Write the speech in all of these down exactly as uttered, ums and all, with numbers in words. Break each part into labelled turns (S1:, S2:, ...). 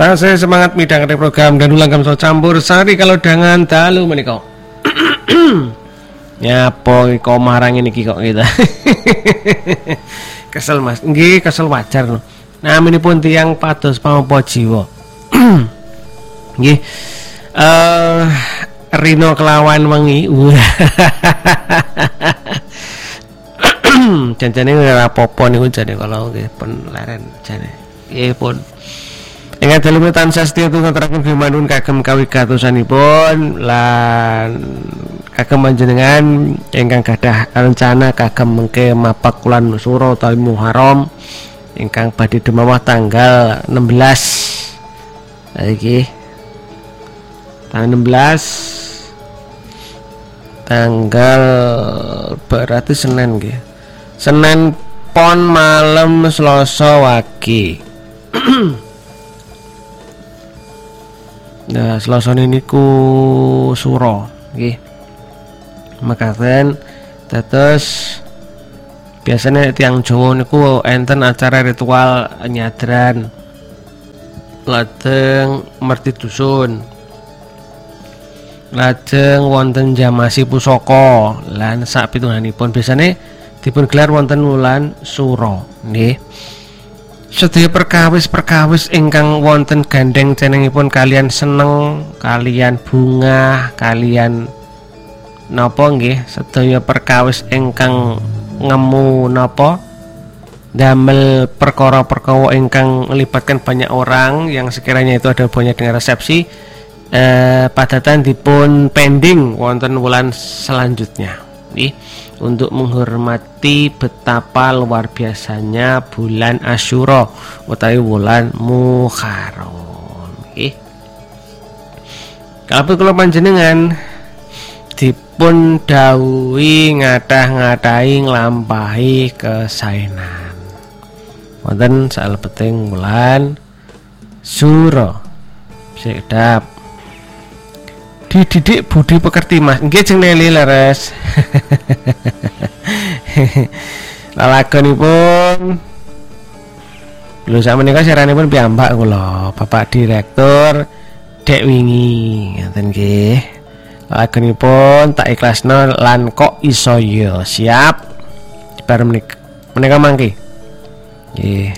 S1: Tasih semangat midhangake program dan ulang gamso campur sari kalau dengan dalu menika. Nyapa kok marang niki kok kita. Kesel Mas. Nggih, kesel wajar lho. Naminipun tiyang pados pamapa jiwa. Nggih. Eh Rino kelawan wengi. Janjane ora apa-apa niku jane kalau nggih pun leren jane. Nggih pun. Ingat dalu tansah setya ngaturaken firmanipun kagem kawigatosanipun lan kagem panjenengan ingkang gadah rencana kagem mengke mapak wulan Suro utawi Muharram ingkang badhe dumawah tanggal enam belas. Iki tanggal enam belas tanggal berarti Senin nggih. Senin pon malam Selasa wage. Nah, Selasa niku Suro nggih. Mekaten dados biasanya tiang Jawa niku enten acara ritual nyadran lajeng merti dusun. Lajeng wonten jamasi pusaka lan sak pitunganipun biasanya dipun gelar wonten wulan Suro nggih. Sedaya perkawis-perkawis ingkang wonten gandeng cenengipun kalian seneng, kalian bunga, kalian napa nggih, sedaya perkawis ingkang ngemu napa damel perkara-perkara ingkang melibatkan banyak orang yang sekiranya itu ada hubungannya dengan resepsi eh, padatan dipun pending wonten wulan selanjutnya nggih. Untuk menghormati betapa luar biasanya bulan Asyura utawi wulan Muharram nggih. Kalebet kula panjenengan dipun dawuhi ngathah-ngatahi nglampahi kesaenan wonten salebeting wulan Suro. Sedap dididik budi pekerti Mas. Nggih jeng Neli leres. Lalagonipun lho sakmenika siaranipun piyambak kula, Bapak Direktur Dek wingi ngoten nggih. Lalagonipun tak ikhlasno lan kok iso ya. Siap. Bar menika menika mangke. Nggih.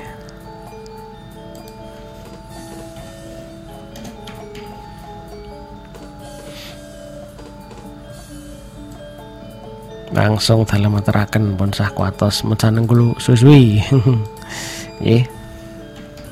S1: Langsung dalam materaken pun sah kuatos mencaneng kulo suwi-suwi. Nggih.